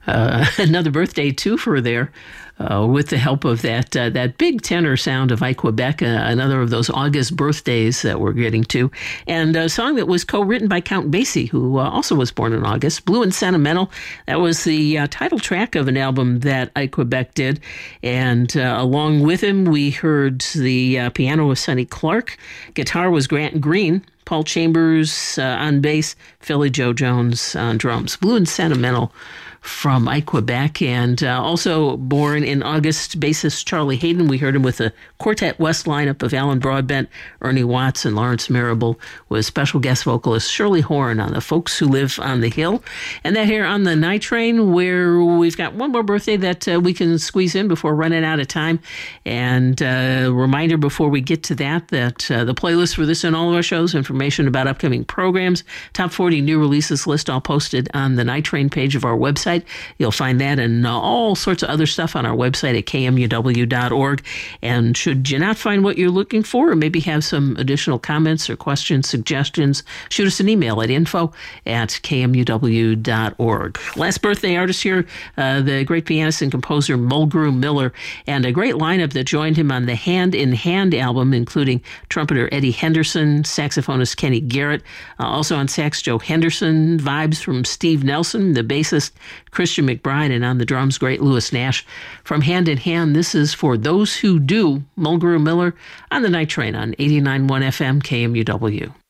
Another birthday twofer there. With the help of that big tenor sound of Ike Quebec, another of those August birthdays that we're getting to, and a song that was co-written by Count Basie, who also was born in August. Blue and Sentimental, that was the title track of an album that Ike Quebec did, and along with him, we heard the piano of Sonny Clark, guitar was Grant Green, Paul Chambers on bass, Philly Joe Jones on drums. Blue and Sentimental from Ike Quebec, and also born in August, bassist Charlie Hayden. We heard him with the Quartet West lineup of Alan Broadbent, Ernie Watts, and Lawrence Marable, with special guest vocalist Shirley Horn on the Folks Who Live on the Hill. And that here on the Night Train, where we've got one more birthday that we can squeeze in before running out of time. And a reminder before we get to that the playlist for this and all of our shows, information about upcoming programs, top 40 new releases list, all posted on the Night Train page of our website. You'll find that and all sorts of other stuff on our website at kmuw.org. And should you not find what you're looking for, or maybe have some additional comments or questions, suggestions, shoot us an email at info@kmuw.org. Last birthday artist here, the great pianist and composer Mulgrew Miller, and a great lineup that joined him on the Hand in Hand album, including trumpeter Eddie Henderson, saxophonist Kenny Garrett, also on sax Joe Henderson, vibes from Steve Nelson, the bassist Christian McBride, and on the drums, great Louis Nash. From Hand in Hand, this is For Those Who Do, Mulgrew Miller on the Night Train on 89.1 FM KMUW.